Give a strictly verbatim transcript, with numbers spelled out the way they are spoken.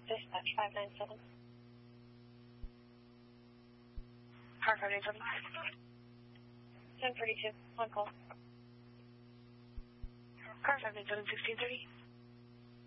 Dispatch five nine seven. Car five nine seven. ten forty-two, on call. Car five nine seven, sixteen thirty.